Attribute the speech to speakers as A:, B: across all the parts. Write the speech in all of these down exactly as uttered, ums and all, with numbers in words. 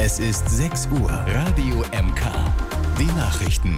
A: Es ist sechs Uhr. Radio M K. Die Nachrichten.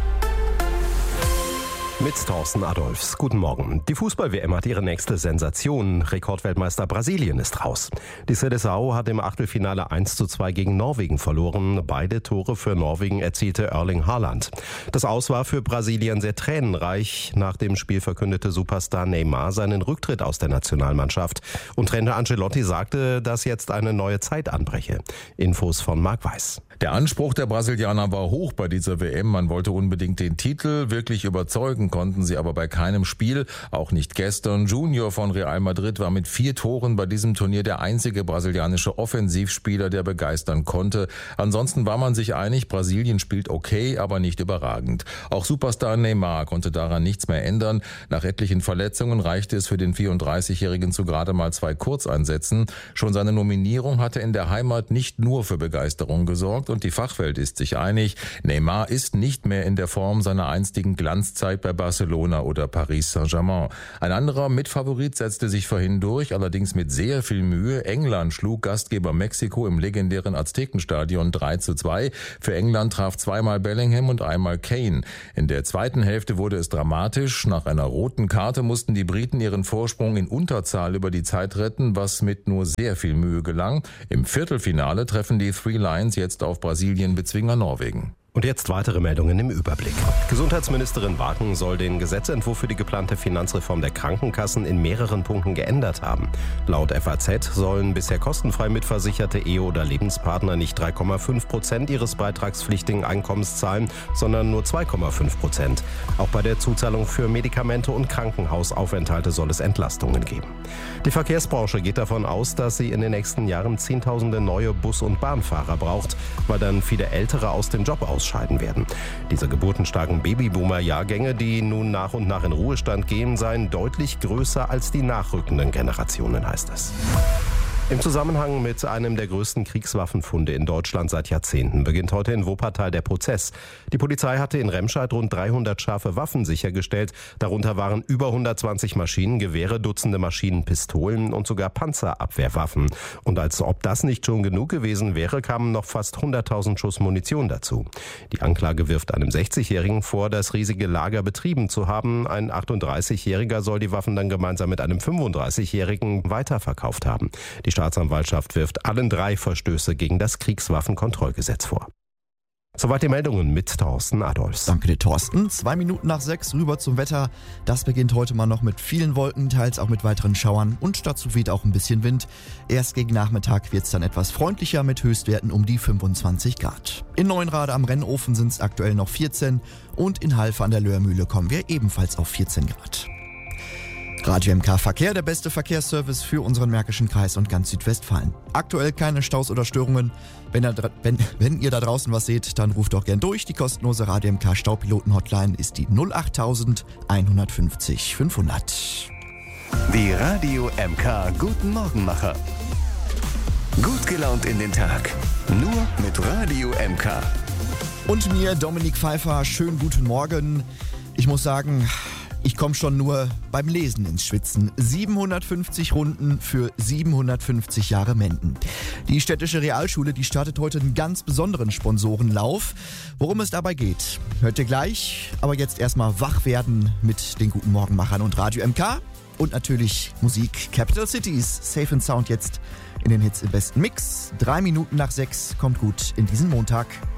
B: Mit Thorsten Adolfs. Guten Morgen. Die Fußball-W M hat ihre nächste Sensation. Rekordweltmeister Brasilien ist raus. Die Seleção hat im Achtelfinale eins zu zwei gegen Norwegen verloren. Beide Tore für Norwegen erzielte Erling Haaland. Das Aus war für Brasilien sehr tränenreich. Nach dem Spiel verkündete Superstar Neymar seinen Rücktritt aus der Nationalmannschaft. Und Trainer Ancelotti sagte, dass jetzt eine neue Zeit anbreche. Infos von Marc Weiß.
C: Der Anspruch der Brasilianer war hoch bei dieser W M. Man wollte unbedingt den Titel. Wirklich überzeugen konnten sie aber bei keinem Spiel. Auch nicht gestern. Junior von Real Madrid war mit vier Toren bei diesem Turnier der einzige brasilianische Offensivspieler, der begeistern konnte. Ansonsten war man sich einig, Brasilien spielt okay, aber nicht überragend. Auch Superstar Neymar konnte daran nichts mehr ändern. Nach etlichen Verletzungen reichte es für den vierunddreißigjährigen zu gerade mal zwei Kurzeinsätzen. Schon seine Nominierung hatte in der Heimat nicht nur für Begeisterung gesorgt. Und die Fachwelt ist sich einig, Neymar ist nicht mehr in der Form seiner einstigen Glanzzeit bei Barcelona oder Paris Saint-Germain. Ein anderer Mitfavorit setzte sich vorhin durch, allerdings mit sehr viel Mühe. England schlug Gastgeber Mexiko im legendären Aztekenstadion drei zu zwei. Für England traf zweimal Bellingham und einmal Kane. In der zweiten Hälfte wurde es dramatisch. Nach einer roten Karte mussten die Briten ihren Vorsprung in Unterzahl über die Zeit retten, was mit nur sehr viel Mühe gelang. Im Viertelfinale treffen die Three Lions jetzt auf Brasilien-Bezwinger Norwegen.
B: Und jetzt weitere Meldungen im Überblick. Gesundheitsministerin Wagen soll den Gesetzentwurf für die geplante Finanzreform der Krankenkassen in mehreren Punkten geändert haben. Laut F A Z sollen bisher kostenfrei mitversicherte Ehe- oder Lebenspartner nicht drei Komma fünf Prozent ihres beitragspflichtigen Einkommens zahlen, sondern nur zwei Komma fünf Prozent. Auch bei der Zuzahlung für Medikamente und Krankenhausaufenthalte soll es Entlastungen geben. Die Verkehrsbranche geht davon aus, dass sie in den nächsten Jahren Zehntausende neue Bus- und Bahnfahrer braucht, weil dann viele Ältere aus dem Job ausscheiden werden. Diese geburtenstarken Babyboomer-Jahrgänge, die nun nach und nach in Ruhestand gehen, seien deutlich größer als die nachrückenden Generationen, heißt es. Im Zusammenhang mit einem der größten Kriegswaffenfunde in Deutschland seit Jahrzehnten beginnt heute in Wuppertal der Prozess. Die Polizei hatte in Remscheid rund dreihundert scharfe Waffen sichergestellt. Darunter waren über hundertzwanzig Maschinengewehre, Dutzende Maschinenpistolen und sogar Panzerabwehrwaffen. Und als ob das nicht schon genug gewesen wäre, kamen noch fast hunderttausend Schuss Munition dazu. Die Anklage wirft einem sechzigjährigen vor, das riesige Lager betrieben zu haben. Ein achtunddreißigjähriger soll die Waffen dann gemeinsam mit einem fünfunddreißigjährigen weiterverkauft haben. Die Staatsanwaltschaft wirft allen drei Verstöße gegen das Kriegswaffenkontrollgesetz vor. Soweit die Meldungen mit Thorsten Adolfs.
D: Danke dir, Thorsten. Zwei Minuten nach sechs rüber zum Wetter. Das beginnt heute mal noch mit vielen Wolken, teils auch mit weiteren Schauern und dazu weht auch ein bisschen Wind. Erst gegen Nachmittag wird es dann etwas freundlicher mit Höchstwerten um die fünfundzwanzig Grad. In Neuenrade am Rennofen sind es aktuell noch vierzehn und in Halfe an der Löhrmühle kommen wir ebenfalls auf vierzehn Grad. Radio M K Verkehr, der beste Verkehrsservice für unseren Märkischen Kreis und ganz Südwestfalen. Aktuell keine Staus oder Störungen. Wenn ihr, wenn, wenn ihr da draußen was seht, dann ruft doch gern durch. Die kostenlose Radio M K Staupiloten-Hotline ist die null acht eins fünfzig fünfhundert.
A: Die Radio M K Guten Morgenmacher. Gut gelaunt in den Tag. Nur mit Radio M K.
D: Und mir, Dominik Pfeiffer, schönen guten Morgen. Ich muss sagen, ich komme schon nur beim Lesen ins Schwitzen. siebenhundertfünfzig Runden für siebenhundertfünfzig Jahre Menden. Die Städtische Realschule, die startet heute einen ganz besonderen Sponsorenlauf. Worum es dabei geht, hört ihr gleich. Aber jetzt erstmal wach werden mit den Guten Morgenmachern und Radio M K. Und natürlich Musik. Capital Cities, Safe and Sound jetzt in den Hits im besten Mix. Drei Minuten nach sechs, kommt gut in diesen Montag.